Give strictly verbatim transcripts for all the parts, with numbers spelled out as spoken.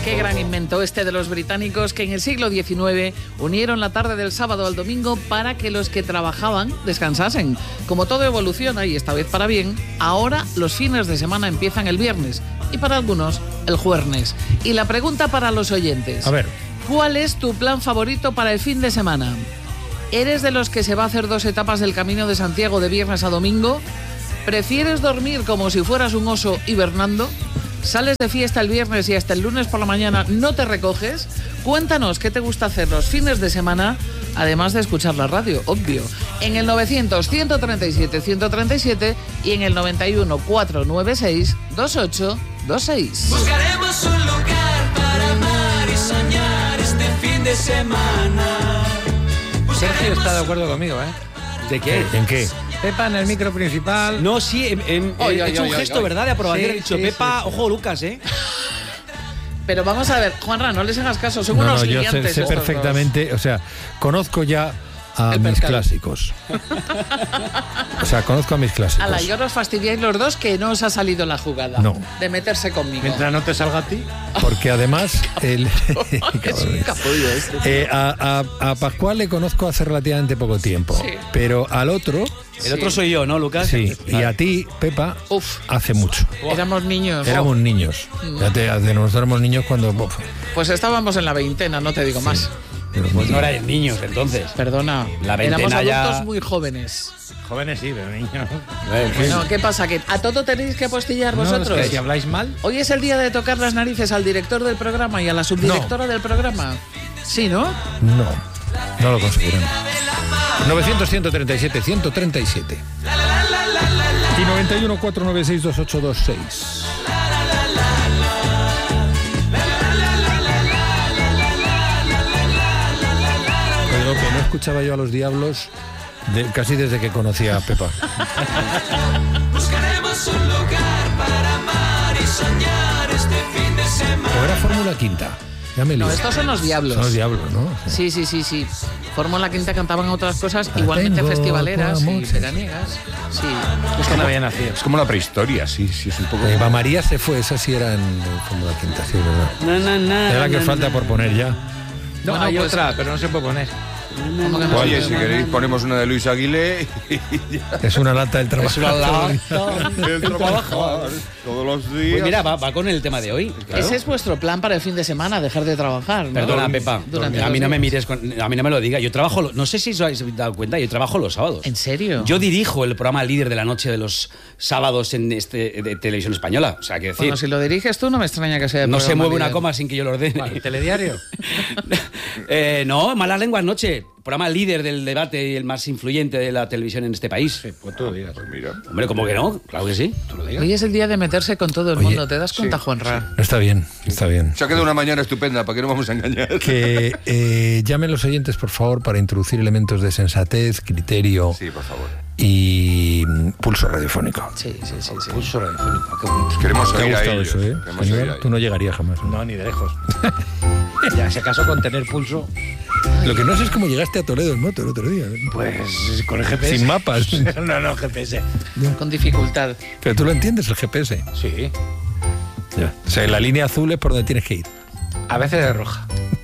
Qué gran invento este de los británicos que en el siglo diecinueve unieron la tarde del sábado al domingo para que los que trabajaban descansasen. Como todo evoluciona, y esta vez para bien, ahora los fines de semana empiezan el viernes y para algunos el jueves. Y la pregunta para los oyentes. A ver. ¿Cuál es tu plan favorito para el fin de semana? ¿Eres de los que se va a hacer dos etapas del Camino de Santiago de viernes a domingo? ¿Prefieres dormir como si fueras un oso hibernando? ¿Sales de fiesta el viernes y hasta el lunes por la mañana no te recoges? Cuéntanos qué te gusta hacer los fines de semana, además de escuchar la radio, obvio. En el novecientos, ciento treinta y siete, ciento treinta y siete y en el noventa y uno, cuatrocientos noventa y seis, veintiocho veintiséis. Buscaremos un lugar para amar y soñar este fin de semana. Sergio está de acuerdo conmigo, ¿eh? ¿De qué? ¿En qué? Pepa en el micro principal. No, sí, en, en, Oy, he oy, hecho oy, un oy, gesto, oy. ¿verdad? De aprobación. Sí, He dicho, sí, Pepa, sí. ojo, Lucas, ¿eh? Pero vamos a ver, Juanra, no les hagas caso, son No, unos no, yo sé, gigantes sé estos perfectamente, o sea, conozco ya a El mis pescado. clásicos. O sea, conozco a mis clásicos. Ala, y ahora os fastidiáis los dos que no os ha salido la jugada No. de meterse conmigo. Mientras no te salga a ti. Porque además, el, Es un capullo este. eh, a, a, a Pascual le conozco hace relativamente poco tiempo, Sí. pero al otro, El otro soy yo, ¿no, Lucas? sí, y a ti, Pepa, Uf. hace mucho. Éramos niños. Éramos niños. Ya te, de nosotros éramos niños cuando... uf, Pues estábamos en la veintena, no te digo más. pero Pues muy- no erais niños, entonces. Perdona. La Éramos veintena ya- adultos muy jóvenes. Jóvenes sí, pero niños. Bueno, ¿qué pasa? ¿Que a todo tenéis que apostillar No, vosotros? es que si habláis mal. Hoy es el día de tocar las narices al director del programa y a la subdirectora del programa. Sí, ¿no? No, no lo conseguiremos. novecientos, ciento treinta y siete, ciento treinta y siete. Y noventa y uno, cuatrocientos noventa y seis, veintiocho veintiséis. Pero que no escuchaba yo a los Diablos de- casi desde que conocía a Pepa. Buscaremos un lugar para amar y soñar este fin de semana. O era Fórmula Quinta. Ya me No, lío. estos son los Diablos. Son los Diablos, ¿no? Sí, sí, sí, sí. Fórmula Quinta cantaban otras cosas igualmente Tengo festivaleras tu y amor. veraniegas. Sí. Es que no había nacido. Es como la prehistoria, sí, sí, es un poco... Eva María se fue, esa sí era en en Fórmula Quinta, sí, es verdad. Na, na, na, Era la que na, falta na. por poner ya. No, Bueno, hay pues- otra, pero no se puede poner. ¿Cómo que no? Oye, si queréis ponemos una de Luis Aguilé y ya. Es una lata del trabajo. Es una lata. El trabajar todos los días. Pues mira, va, va con el tema de hoy. Ese es vuestro plan para el fin de semana, dejar de trabajar, ¿no? Perdona, Pepa. Durante A mí los no me días. mires, con- a mí no me lo diga. Yo trabajo, lo- no sé si os habéis dado cuenta, yo trabajo los sábados. ¿En serio? Yo dirijo el programa líder de la noche de los sábados en este de Televisión Española. O sea, que decir, Bueno, si lo diriges tú, no me extraña que sea el no se programa mueve una líder. coma sin que yo lo ordene. ¿El telediario? Eh, no, Malas Lenguas Noche, programa líder del debate y el más influyente de la televisión en este país. Sí, pues tú lo digas. Pues mira, Hombre, ¿cómo que no? Claro que sí. Tú lo digas. Hoy es el día de meterse con todo el Oye, mundo, ¿te das cuenta, Juanra? Está bien, está bien. se ha quedado una mañana estupenda, ¿para qué no vamos a engañar? Que eh, llamen los oyentes, por favor, para introducir elementos de sensatez, criterio Sí, por favor. y mm, pulso radiofónico. Sí, sí, sí. sí. Pulso radiofónico, qué bonito. Queremos ¿Te ha oír a gustado ellos. eso, eh? Queremos oír a Señor, ellos. tú no llegarías jamás. ¿no? No, ni de lejos. Ya, si acaso con tener pulso, Lo que no sé es cómo llegaste a Toledo en moto el otro día. ¿eh? pues con el G P S. Sin mapas. No, no, G P S. Con dificultad. Pero tú lo entiendes, el G P S. Sí. Ya. O sea, la línea azul es por donde tienes que ir. A veces es roja.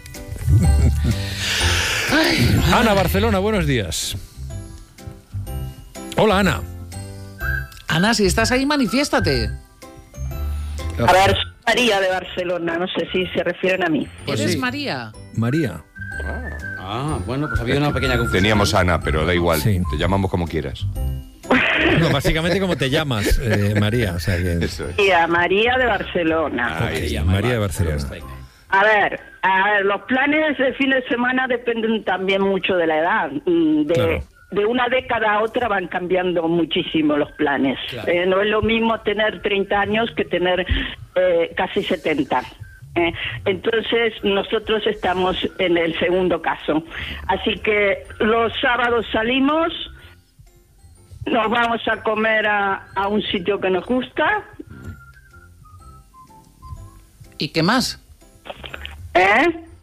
Ana, Barcelona, buenos días. Hola, Ana. Ana, si estás ahí, manifiéstate. A ver, soy María de Barcelona, no sé si se refieren a mí. Pues ¿Eres sí. María? María. Ah, bueno, pues había una pequeña confusión. Teníamos a Ana, pero da igual. Sí. Te llamamos como quieras. No, básicamente como te llamas, eh, María. O sea que... Eso es. María, María de Barcelona. Ahí Sí, está. María de va, Barcelona. venga. A ver, a ver, los planes de fin de semana dependen también mucho de la edad. Mm, De, Claro. de una década a otra van cambiando muchísimo los planes. Claro. Eh, no es lo mismo tener treinta años que tener eh, casi setenta. Eh, entonces nosotros estamos en el segundo caso. Así que los sábados salimos, nos vamos a comer a, a un sitio que nos gusta. ¿Y qué más? ¿Eh?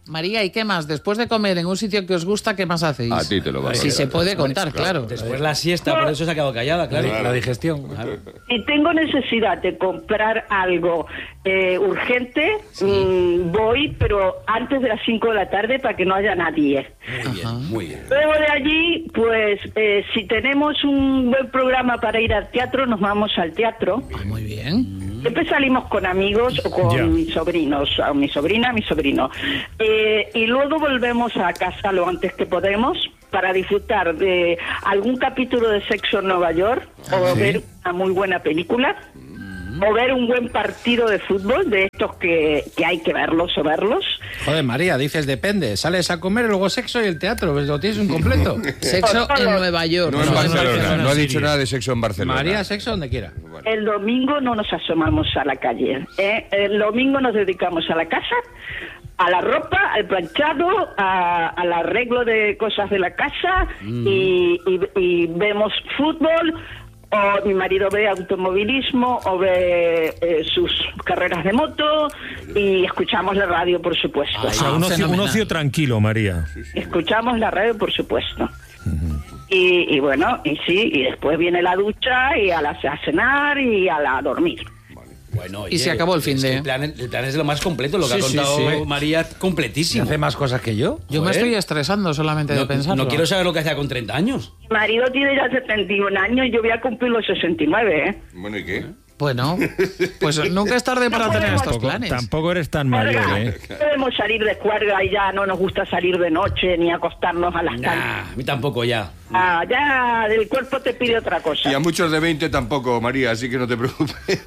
María, ¿y qué más? Después de comer en un sitio que os gusta, ¿qué más hacéis? A ti te lo va a Si se puede contar, claro. Después la siesta, por eso se ha quedado callada, claro. La, la digestión. Claro. Si tengo necesidad de comprar algo eh, urgente, mmm, voy, pero antes de las cinco de la tarde para que no haya nadie. Muy bien, muy bien. Luego de allí, pues, eh, si tenemos un buen programa para ir al teatro, nos vamos al teatro. Ah, muy bien. Siempre salimos con amigos o con Ya. mis sobrinos, a mi sobrina, a mi sobrino. Eh, y luego volvemos a casa lo antes que podemos para disfrutar de algún capítulo de Sexo en Nueva York o ¿sí? ver una muy buena película o ver un buen partido de fútbol de estos que, que hay que verlos o verlos. Joder, María, dices depende. Sales a comer y luego sexo y el teatro. Pues lo tienes un completo. Sexo en Nueva York. No en No, Barcelona, no, no ha sí. dicho nada de sexo en Barcelona. María, sexo donde quiera. El domingo no nos asomamos a la calle. ¿eh? El domingo nos dedicamos a la casa, a la ropa, al planchado, a- al arreglo de cosas de la casa y, y- y vemos fútbol. O mi marido ve automovilismo o ve eh, sus carreras de moto y escuchamos la radio, por supuesto. O sea, un ocio, un fenomenal. ocio tranquilo, María. Escuchamos la radio, por supuesto. Y, y bueno, y sí, y después viene la ducha y a, la, a cenar y a la a dormir. Bueno, Y se acabó el fin es que de- El plan, el plan es de lo más completo, lo que Sí, ha sí, contado sí. María, Si completísimo. hace más cosas que yo. Yo me Joder. estoy estresando solamente de No, pensarlo. no quiero saber lo que hacía con treinta años. Mi marido tiene ya setenta y un años y yo voy a cumplir los sesenta y nueve, ¿eh? Bueno, ¿y qué? Bueno, pues nunca es tarde para No tener podemos- estos Tampoco, planes. tampoco eres tan mayor, ¿eh? No podemos salir de juerga y ya no nos gusta salir de noche ni acostarnos a las Nah, tantas. a mí tampoco ya. Ah, ya el cuerpo te pide otra cosa. Y a muchos de veinte tampoco, María, así que no te preocupes.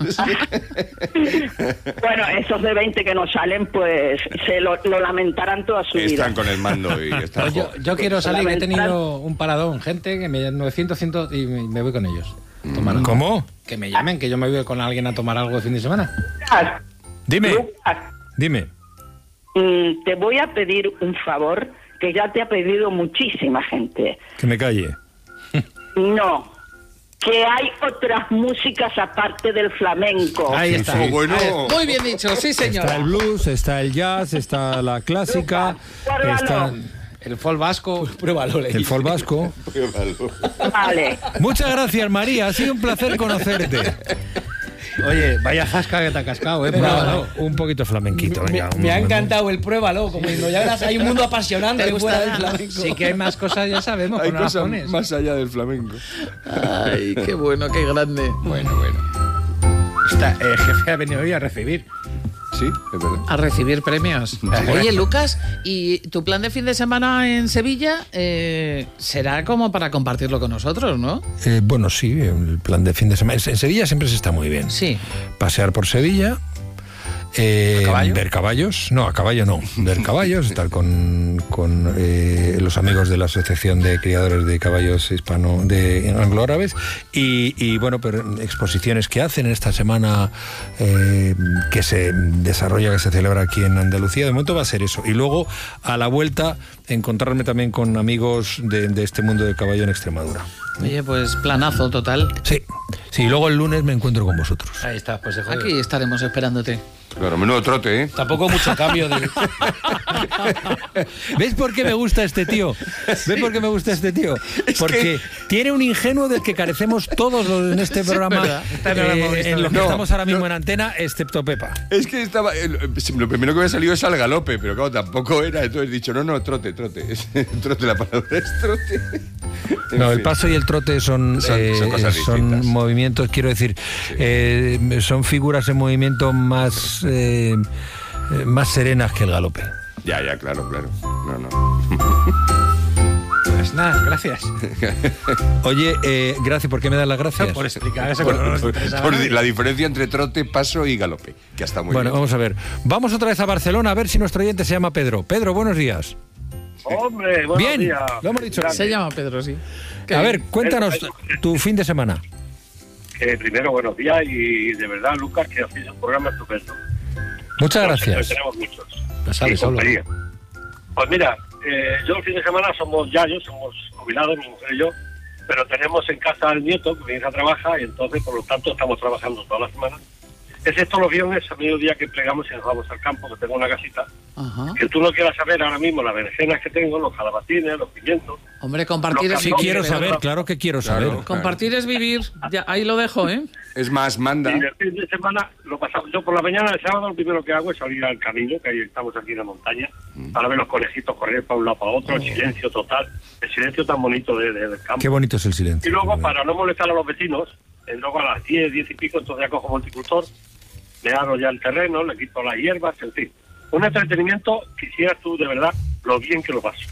Bueno, esos de veinte que no salen, pues se lo, lo lamentarán toda su vida. Están con el mando y están... Pues yo, jo- yo quiero salir, que he Fundamental. tenido un paradón. Gente que me llaman novecientos, cien y me, me voy con ellos. Tomar algo. ¿Cómo? Que me llamen, que yo me voy con alguien a tomar algo de fin de semana. Lucas, Dime, Lucas, dime. mm, te voy a pedir un favor que ya te ha pedido muchísima gente. Que me calle. No, que hay otras músicas aparte del flamenco. Ahí está. Oh, bueno. Muy bien dicho, sí Está el señora. blues, está el jazz, está la clásica, Guárdalo. está El folk vasco. Pruébalo, le el dice. folk vasco. Vale. Muchas gracias, María. Ha sido un placer conocerte. Oye, vaya jasca que te ha cascado, ¿eh? Pruébalo. Un poquito flamenquito. Me, venga, me ha un- encantado el pruébalo, como diciendo, ya verás, hay un mundo apasionante ¿Te fuera del gusta? flamenco. Sí que hay más cosas, ya sabemos, Hay con las cosas pones. más allá del flamenco. Ay, qué bueno, qué grande. Bueno, bueno. Está, el jefe ha venido hoy a recibir. Sí, es verdad. A recibir premios. Oye, Lucas, ¿y tu plan de fin de semana en Sevilla eh, será como para compartirlo con nosotros, no? Eh, bueno, sí, el plan de fin de semana. En Sevilla siempre se está muy bien. Sí. Pasear por Sevilla. eh, ¿A caballo? ver caballos. No, a caballo no. Ver caballos, estar con, con eh, los amigos de la Asociación de Criadores de Caballos Hispano de Anglo-Árabes. Y, y, bueno, pero exposiciones que hacen en esta semana eh, que se desarrolla, que se celebra aquí en Andalucía. De momento va a ser eso. Y luego, a la vuelta, encontrarme también con amigos de, de este mundo del caballo en Extremadura. Oye, pues planazo total. Sí, sí, luego el lunes me encuentro con vosotros. Ahí está, pues se jodió. Aquí estaremos esperándote. Claro, menudo trote, ¿eh? Tampoco mucho cambio de... ¿Ves por qué me gusta este tío? ¿Ves por qué me gusta este tío? Porque tiene un ingenuo del que carecemos todos los en este programa, verdad. Esta no la hemos eh, visto. en los que No, estamos ahora mismo no. en antena, excepto Pepa. Es que estaba. eh, Lo primero que me ha salido es al galope, pero claro, tampoco era. Entonces he dicho, no, no, trote, trote. Es- trote, la palabra es trote. En No, el fin. paso y el trote son, Son- eh, son cosas son distintas. movimientos, quiero decir, eh, son figuras en movimiento más, eh, eh, más serenas que el galope. Ya, ya, claro, claro. No, no. Pues nada, gracias. Oye, eh, gracias, ¿por qué me das las gracias? Por explicar eso. Por, que no nos por- interesaba por nada. la diferencia entre trote, paso y galope, que está muy Bueno, bien. vamos a ver. Vamos otra vez a Barcelona a ver si nuestro oyente se llama Pedro. Pedro, buenos días. Hombre, buenos Bien, días. lo hemos dicho. Se llama Pedro, sí. A ver, cuéntanos tu fin de semana. Eh, primero, buenos días y de verdad, Lucas, que haces un programa estupendo. Muchas Nosotros gracias. Tenemos muchos. No sale Y solo. compañía. Pues mira, eh, yo el fin de semana somos yayos, somos jubilados, mi mujer y yo, pero tenemos en casa al nieto que viene a trabajar y entonces, por lo tanto, estamos trabajando toda la semana excepto los viernes a mediodía que plegamos y nos vamos al campo, que tengo una casita. Ajá. Que tú no quieras saber ahora mismo las berenjenas que tengo, los calabacines, los pimientos. Hombre, compartir Lo es que Sí, no, vivir. quiero pero- saber, claro que quiero saber. Claro. Compartir es vivir. Ya, ahí lo dejo, ¿eh? Es más, manda. Y el fin de semana lo pasamos. Yo por la mañana del sábado lo primero que hago es salir al camino, que ahí estamos aquí en la montaña, para ver los conejitos correr para un lado para otro, el silencio total, el silencio tan bonito de, de- del campo. Qué bonito es el Y silencio. luego, para no molestar a los vecinos, eh, luego a las diez, diez y pico, entonces ya cojo multicultor, me hago ya el terreno, le quito las hierbas, en fin. Un entretenimiento, quisieras tú de verdad lo bien que lo paso.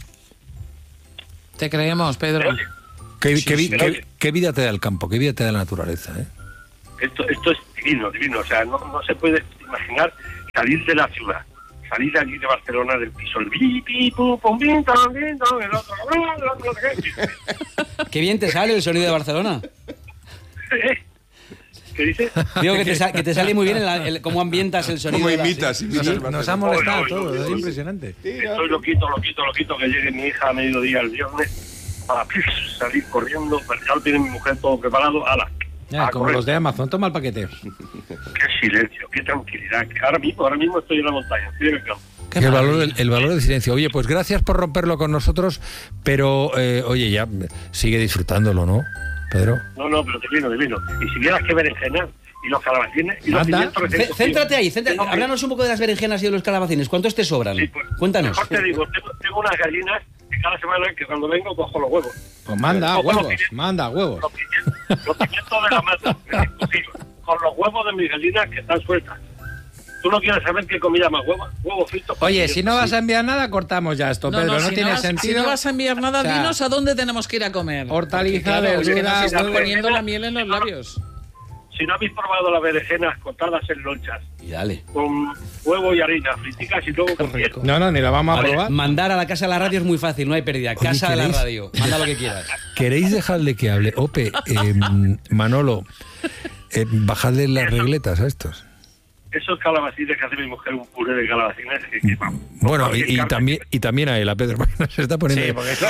Te creemos, Pedro. Oye, ¿Qué, Sí, qué vi- sí, qué- oye. qué vida te da el campo? ¿Qué vida te da la naturaleza? ¿eh? Esto, esto es divino, divino. O sea, no, no se puede imaginar salir de la ciudad, salir de aquí de Barcelona del piso, el pi, pi, pum, pum, pim, tam, pim, tam, el otro, el otro, no sé qué. Qué bien te sale el sonido de Barcelona. ¿Eh? ¿Qué dices? Digo que te, sa- que te sale muy bien el, el- cómo ambientas el sonido. ¿Cómo de la- imitas? sí. imitas Sí, Barcelona. nos ha molestado Oye, oye, todo, oye, es oye. impresionante. Estoy loquito, loquito, loquito que llegue mi hija a mediodía el viernes para pif, salir corriendo. Pero ya lo tiene mi mujer todo preparado. ¡Hala! Ya, A como correr. los de Amazon, toma el paquete. Qué silencio, qué tranquilidad. Que ahora mismo, ahora mismo estoy en la montaña, estoy en el campo. Qué el, valor maravilla. del, el valor del silencio. Oye, pues gracias por romperlo con nosotros, pero eh, oye, ya sigue disfrutándolo, ¿no, Pedro? No, no, pero divino, divino. Y si vieras que berenjenas y los calabacines y los Anda. pimientos recién Cé- cocidos. Céntrate ahí, céntrate. Tengo- Háblanos un poco de las berenjenas y de los calabacines. ¿Cuántos te sobran? Sí, pues, Cuéntanos. Mejor te digo, tengo, tengo unas gallinas que cada semana que cuando vengo cojo los huevos. Pues manda Cojo los huevos, pimientos- manda huevos. Los pimientos, los pimientos de la mata, recién cocidos, con los huevos de mis gallinas que están sueltas. ¿Tú no quieres saber qué comida más hueva? Huevos fritos. con Oye, pimientos. si no vas a enviar nada, cortamos ya esto, Pedro. No, si tiene vas, sentido. Si no vas a enviar nada, O sea, dinos a dónde tenemos que ir a comer. Hortaliza, Claro, es que nos verdura, están huevo. poniendo la miel en los labios. Si no habéis probado las berenjenas cortadas en lonchas, Y dale. con huevo y harina, friticas y luego con miel. No, no, ni la vamos a A ver, probar. mandar a la casa de la radio es muy fácil, no hay pérdida. Casa de la ¿queréis? radio, manda lo que quieras. ¿Queréis dejarle que hable? Ope, eh, Manolo, eh, bajadle las regletas a estos. Esos calabacines que hace mi mujer, un puré de calabacines que, que vamos. Bueno, Cualquier y, y carne también y también a él, a Pedro, porque se está poniendo... Sí, porque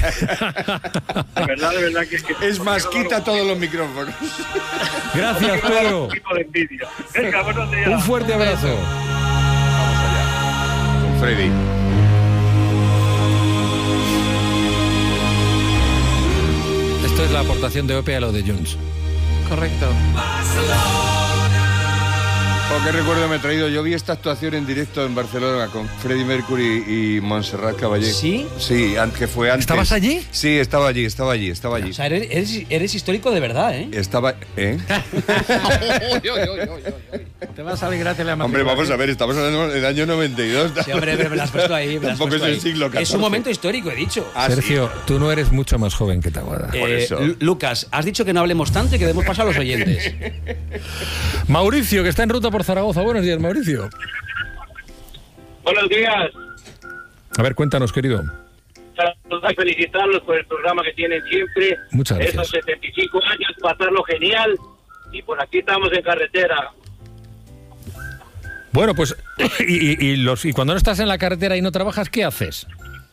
De verdad, de verdad que... que Es más, quita todos los micrófonos. Gracias, Pedro. Un poquito de envidia. Venga, buenos días. Un fuerte abrazo. Vamos allá. Con Freddy. Esto es la aportación de Ope a lo de Jones. Correcto. Oh, qué recuerdo me he traído. Yo vi esta actuación en directo en Barcelona con Freddie Mercury y Montserrat Caballé. ¿Sí? Sí, an- que fue antes. ¿Estabas allí? Sí, estaba allí, estaba allí, estaba allí. O sea, eres, eres, eres histórico de verdad, ¿eh? Estaba... ¿Eh? Te va a salir gratis la Hombre, vamos a ver, estamos hablando del año noventa y dos. Sí, hombre, pero me la has puesto ahí. me la has Tampoco puesto es el ahí. siglo Es catorce. un momento histórico, he dicho. Ah, sí. Sergio, tú no eres mucho más joven que Taboada. por Eh, eso. Lu- Lucas, has dicho que no hablemos tanto y que demos paso a los oyentes. Mauricio, que está en ruta por Zaragoza. Buenos días, Mauricio. Buenos días. A ver, cuéntanos, querido. Saludos y felicitarlos por el programa que tienen siempre. Muchas gracias. Esos setenta y cinco años, pasarlo genial. Y por aquí estamos en carretera. Bueno, pues, y, y- y los, y cuando no estás en la carretera y no trabajas, ¿qué haces?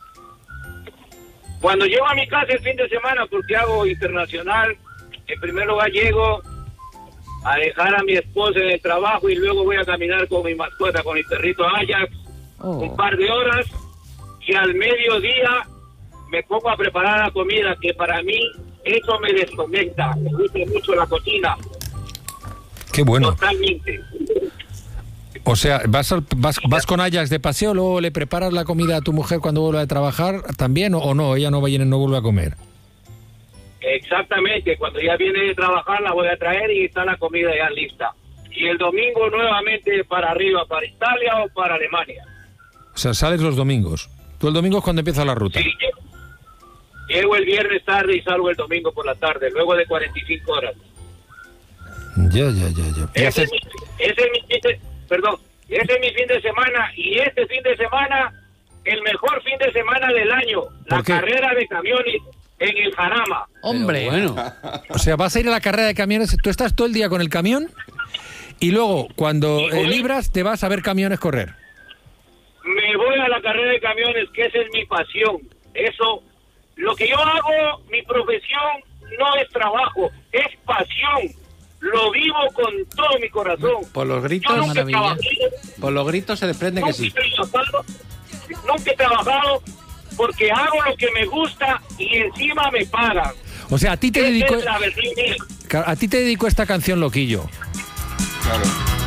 Cuando llego a mi casa el fin de semana, porque hago internacional, en primer lugar llego a dejar a mi esposa en el trabajo y luego voy a caminar con mi mascota, con mi perrito Ajax, Oh. un par de horas, y al mediodía me pongo a preparar la comida, que para mí eso me desconecta. Me gusta mucho la cocina, Qué bueno. totalmente. O sea, ¿vas, al- vas, vas con Ajax de paseo, luego le preparas la comida a tu mujer cuando vuelve a trabajar también o, o no? Ella no, va y no vuelve a comer. Exactamente, cuando ya viene de trabajar la voy a traer y está la comida ya lista. Y el domingo nuevamente para arriba, para Italia o para Alemania. O sea, sales los domingos. Tú el domingo es cuando empieza la ruta. Sí, llego, llego el viernes tarde y salgo el domingo por la tarde, luego de cuarenta y cinco horas. Ya, ya, ya, ya. ¿Y Ese haces- es, mi, ese es mi fin de, perdón, ese es mi fin de semana y este fin de semana, el mejor fin de semana del año, la ¿Por qué? carrera de camiones en el Jarama. Hombre. Pero bueno, O sea, vas a ir a la carrera de camiones, tú estás todo el día con el camión y luego cuando eh, libras te vas a ver camiones correr. Me voy a la carrera de camiones, que esa es mi pasión. Eso, lo que yo hago, mi profesión, no es trabajo, es pasión. lo vivo con todo mi corazón. Por los Yo gritos, nunca he maravilla. trabajado, por los gritos se desprende que nunca sí. he trabajado, nunca he trabajado porque hago lo que me gusta y encima me pagan. O sea, a ti te Esa dedicó, es la versión mía. a ti te dedicó esta canción Loquillo. Claro.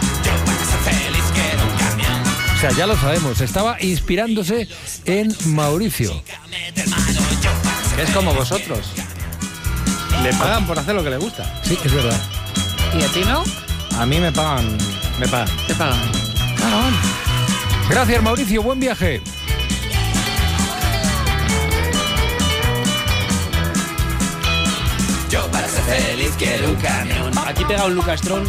O sea, ya lo sabemos, estaba inspirándose en Mauricio. Que es como vosotros. Le pagan por hacer lo que le gusta. Sí, es verdad. ¿Y a ti no? A mí me pagan, me pagan. Te pagan. Gracias, Mauricio, buen viaje. Aquí pega un Lucas Tron.